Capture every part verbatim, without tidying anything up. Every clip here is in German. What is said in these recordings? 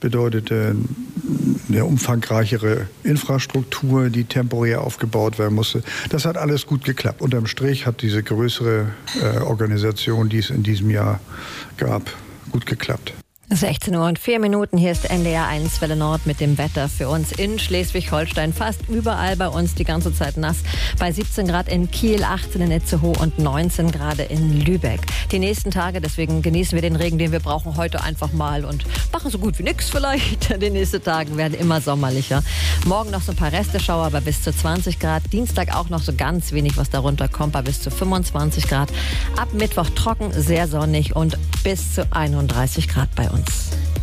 bedeutete eine umfangreichere Infrastruktur, die temporär aufgebaut werden musste. Das hat alles gut geklappt. Unterm Strich hat diese größere äh, Organisation, die es in diesem Jahr gab, gut geklappt. sechzehn Uhr und vier Minuten, hier ist N D R eins Welle Nord mit dem Wetter für uns in Schleswig-Holstein. Fast überall bei uns die ganze Zeit nass. Bei siebzehn Grad in Kiel, achtzehn in Itzehoe und neunzehn Grad in Lübeck. Die nächsten Tage, deswegen genießen wir den Regen, den wir brauchen, heute einfach mal und machen so gut wie nichts vielleicht. Die nächsten Tage werden immer sommerlicher. Morgen noch so ein paar Resteschauer bei bis zu zwanzig Grad. Dienstag auch noch so ganz wenig, was darunter kommt, bei bis zu fünfundzwanzig Grad. Ab Mittwoch trocken, sehr sonnig und bis zu einunddreißig Grad bei uns.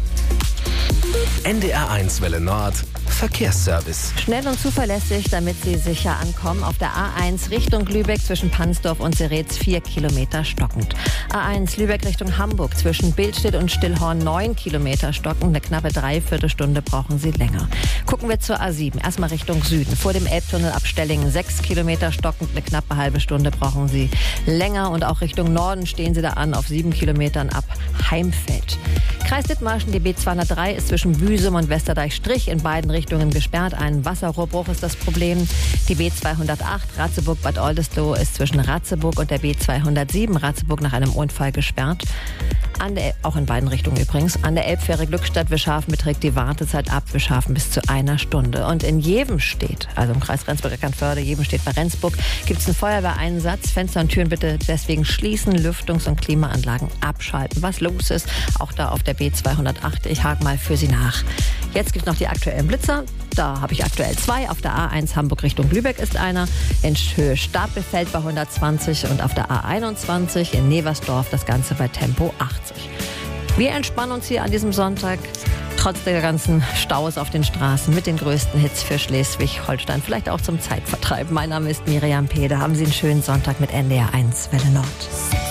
N D R eins Welle Nord Verkehrsservice. Schnell und zuverlässig, damit Sie sicher ankommen. Auf der A eins Richtung Lübeck zwischen Pansdorf und Seretz vier Kilometer stockend. A eins Lübeck Richtung Hamburg zwischen Bildstedt und Stillhorn neun Kilometer stockend. Eine knappe Dreiviertelstunde brauchen Sie länger. Gucken wir zur A sieben. Erstmal Richtung Süden. Vor dem Elbtunnel ab Stellingen sechs Kilometer stockend. Eine knappe halbe Stunde brauchen Sie länger. Und auch Richtung Norden stehen Sie da an auf sieben Kilometern ab Heimfeld. Kreis Dithmarschen, die B zweihundertdrei ist zwischen Büsum und Westerdeich-Strich in beiden Richtungen gesperrt. Ein Wasserrohrbruch ist das Problem. Die B zweihundertacht Ratzeburg-Bad Oldesloe ist zwischen Ratzeburg und der B zweihundertsieben Ratzeburg nach einem Unfall gesperrt. An der, auch in beiden Richtungen übrigens. An der Elbfähre Glückstadt-Wischhafen beträgt die Wartezeit ab Wischhafen bis zu einer Stunde. Und in Jevenstedt, also im Kreis Rendsburg-Eckernförde, Jevenstedt bei Rendsburg, gibt es einen Feuerwehreinsatz. Fenster und Türen bitte deswegen schließen, Lüftungs- und Klimaanlagen abschalten. Was los ist, auch da auf der B zweihundertacht. Ich hake mal für Sie nach. Jetzt gibt es noch die aktuellen Blitzer. Da habe ich aktuell zwei. Auf der A eins Hamburg Richtung Lübeck ist einer. In Höhe Stapelfeld bei hundertzwanzig und auf der A einundzwanzig in Neversdorf das Ganze bei Tempo achtzig. Wir entspannen uns hier an diesem Sonntag, trotz der ganzen Staus auf den Straßen, mit den größten Hits für Schleswig-Holstein. Vielleicht auch zum Zeitvertreib. Mein Name ist Miriam Pede. Haben Sie einen schönen Sonntag mit N D R eins Welle Nord.